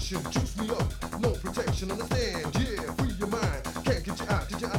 juice me up, no protection, understand? Yeah, free your mind, can't get you out, did you